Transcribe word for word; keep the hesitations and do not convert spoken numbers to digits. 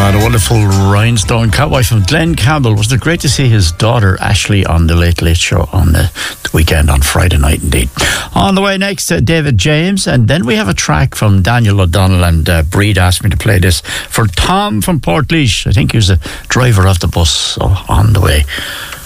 Ah, the wonderful Rhinestone Cowboy from Glenn Campbell. Was it great to see his daughter Ashley on the Late Late Show on the, the weekend on Friday night indeed. On the way next, uh, David James, and then we have a track from Daniel O'Donnell, and uh, Breed asked me to play this for Tom from Portlaoise. I think he was the driver of the bus, so on the way.